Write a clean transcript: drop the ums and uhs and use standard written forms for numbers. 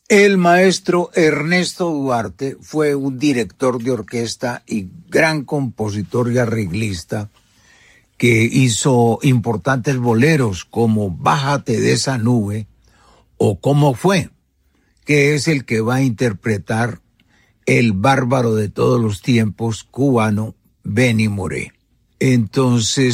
El maestro Ernesto Duarte fue un director de orquesta y gran compositor y arreglista que hizo importantes boleros como Bájate de esa nube o Cómo fue, que es el que va a interpretar el bárbaro de todos los tiempos cubano Benny Moré. Entonces,